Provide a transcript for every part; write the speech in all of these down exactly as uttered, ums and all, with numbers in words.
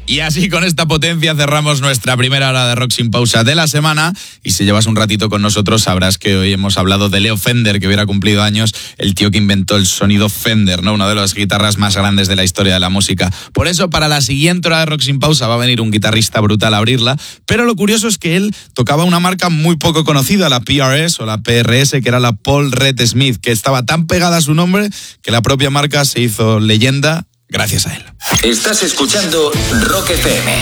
Y así con esta potencia cerramos nuestra primera hora de Rock Sin Pausa de la semana. Y si llevas un ratito con nosotros sabrás que hoy hemos hablado de Leo Fender, que hubiera cumplido años, el tío que inventó el sonido Fender, ¿no? Una de las guitarras más grandes de la historia de la música. Por eso para la siguiente hora de Rock Sin Pausa va a venir un guitarrista brutal a abrirla. Pero lo curioso es que él tocaba una marca muy poco conocida, la P R S o la P R S, que era la Paul Reed Smith, que estaba tan pegada a su nombre que la propia marca se hizo leyenda gracias a él. Estás escuchando Rock F M.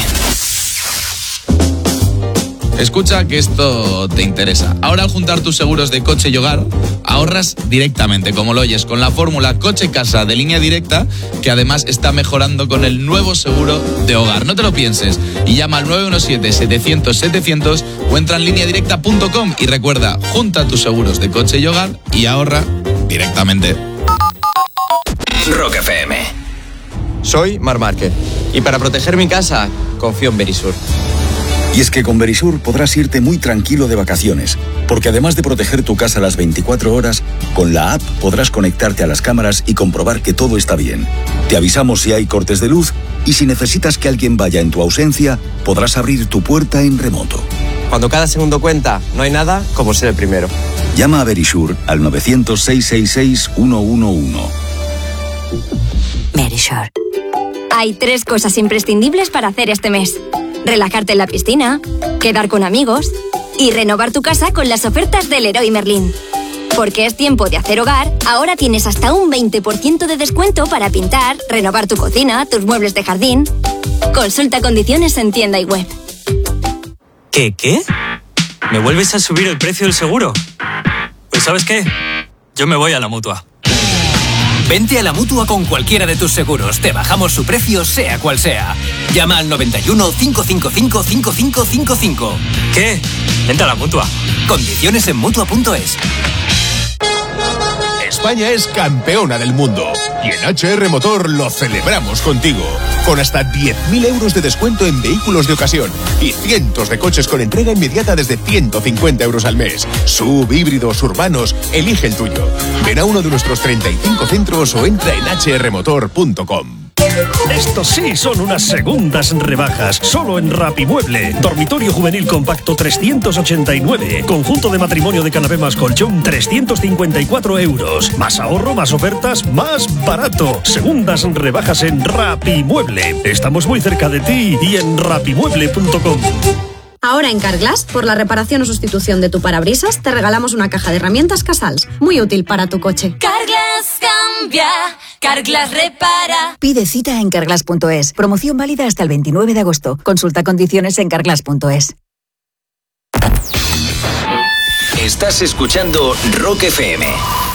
Escucha que esto te interesa. Ahora al juntar tus seguros de coche y hogar, ahorras directamente, como lo oyes, con la fórmula Coche-Casa de Línea Directa, que además está mejorando con el nuevo seguro de hogar. No te lo pienses y llama al nueve uno siete, setecientos, setecientos o entra en línea directa punto com y recuerda, junta tus seguros de coche y hogar y ahorra directamente. Rock F M. Soy Mar Márquez y para proteger mi casa confío en Verisur. Y es que con Verisur podrás irte muy tranquilo de vacaciones, porque además de proteger tu casa las veinticuatro horas, con la app podrás conectarte a las cámaras y comprobar que todo está bien. Te avisamos si hay cortes de luz y si necesitas que alguien vaya en tu ausencia, podrás abrir tu puerta en remoto. Cuando cada segundo cuenta, no hay nada como ser el primero. Llama a Verisur al nueve cero cero, seis seis seis, uno uno uno. Verisur. Hay tres cosas imprescindibles para hacer este mes: relajarte en la piscina, quedar con amigos y renovar tu casa con las ofertas del Leroy Merlin. Porque es tiempo de hacer hogar, ahora tienes hasta un veinte por ciento de descuento para pintar, renovar tu cocina, tus muebles de jardín. Consulta condiciones en tienda y web. ¿Qué, qué? ¿Me vuelves a subir el precio del seguro? Pues ¿sabes qué? Yo me voy a la Mutua. Vente a la Mutua con cualquiera de tus seguros. Te bajamos su precio, sea cual sea. Llama al noventa y uno, cinco cinco cinco, cinco cinco cinco cinco. ¿Qué? Vente a la Mutua. Condiciones en Mutua punto es. España es campeona del mundo y en H R Motor lo celebramos contigo. Con hasta diez mil euros de descuento en vehículos de ocasión y cientos de coches con entrega inmediata desde ciento cincuenta euros al mes. Sub, híbridos, urbanos, elige el tuyo. Ven a uno de nuestros treinta y cinco centros o entra en h r motor punto com. Estos sí son unas segundas rebajas, solo en Rapimueble. Dormitorio juvenil compacto trescientos ochenta y nueve. Conjunto de matrimonio de canapé más colchón trescientos cincuenta y cuatro euros. Más ahorro, más ofertas, más barato. Segundas rebajas en Rapimueble. Estamos muy cerca de ti y en rapimueble punto com. Ahora en Carglass, por la reparación o sustitución de tu parabrisas, te regalamos una caja de herramientas Casals, muy útil para tu coche. Carglass cambia, Carglass repara. Pide cita en carglass punto es. Promoción válida hasta el veintinueve de agosto. Consulta condiciones en carglass punto es. Estás escuchando Rock F M.